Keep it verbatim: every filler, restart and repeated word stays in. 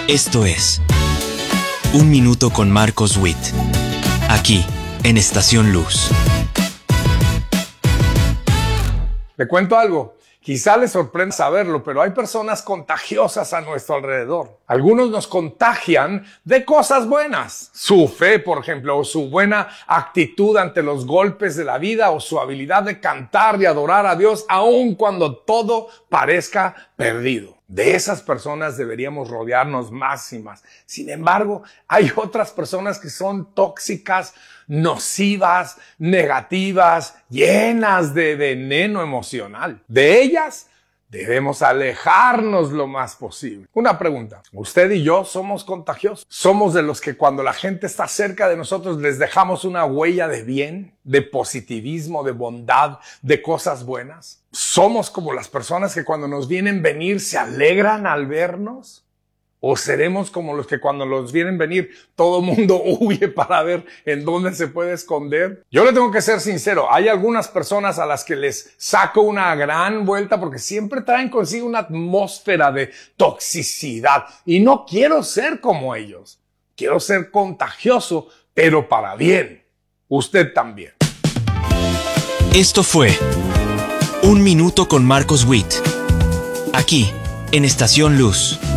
Esto es Un Minuto con Marcos Witt, aquí en Estación Luz. Le cuento algo, quizá les sorprenda saberlo, pero hay personas contagiosas a nuestro alrededor. Algunos nos contagian de cosas buenas. Su fe, por ejemplo, o su buena actitud ante los golpes de la vida, o su habilidad de cantar y adorar a Dios, aun cuando todo parezca perdido. De esas personas deberíamos rodearnos más y más. Sin embargo, hay otras personas que son tóxicas, nocivas, negativas, llenas de veneno emocional. De ellas debemos alejarnos lo más posible. Una pregunta, ¿usted y yo somos contagiosos? ¿Somos de los que cuando la gente está cerca de nosotros les dejamos una huella de bien, de positivismo, de bondad, de cosas buenas? ¿Somos como las personas que cuando nos vienen venir se alegran al vernos? ¿O seremos como los que cuando los vienen venir todo el mundo huye para ver en dónde se puede esconder? Yo le tengo que ser sincero, hay algunas personas a las que les saco una gran vuelta porque siempre traen consigo una atmósfera de toxicidad y no quiero ser como ellos. Quiero ser contagioso, pero para bien. Usted también. Esto fue Un Minuto con Marcos Witt, aquí en Estación Luz.